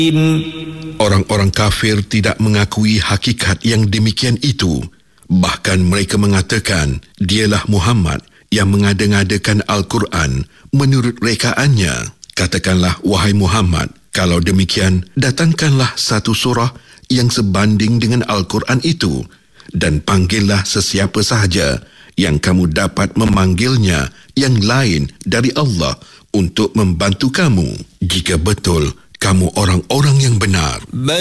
Orang-orang kafir tidak mengakui hakikat yang demikian itu. Bahkan mereka mengatakan, dialah Muhammad yang mengada-ngadakan Al-Quran menurut rekaannya. Katakanlah, wahai Muhammad, kalau demikian, datangkanlah satu surah yang sebanding dengan Al-Quran itu dan panggillah sesiapa sahaja yang kamu dapat memanggilnya yang lain dari Allah untuk membantu kamu, jika betul kamu orang-orang yang benar.